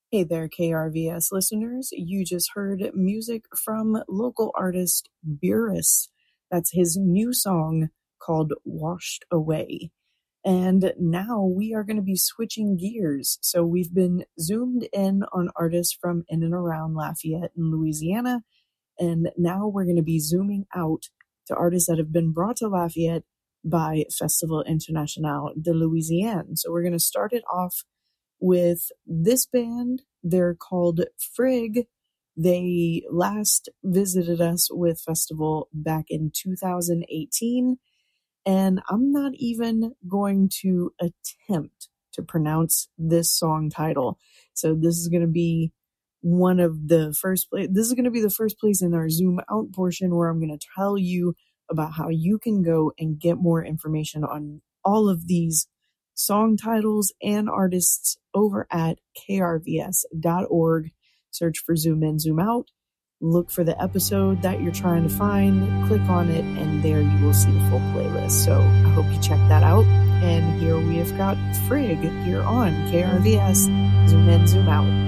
Hey there, KRVS listeners. You just heard music from local artist Burris. That's his new song called Washed Away. And now we are going to be switching gears. So we've been zoomed in on artists from in and around Lafayette and Louisiana. And now we're going to be zooming out to artists that have been brought to Lafayette by Festival International de Louisiane. So we're going to start it off with this band. They're called Frigg. They last visited us with Festival back in 2018, and I'm not even going to attempt to pronounce this song title. So this is going to be one of the first place. This is going to be the first place in our zoom out portion where I'm going to tell you about how you can go and get more information on all of these song titles and artists over at krvs.org. Search for Zoom In, Zoom Out. Look for the episode that you're trying to find. Click on it, and there you will see the full playlist. So I hope you check that out. And here we have got Frigg here on KRVS. Zoom In, Zoom Out.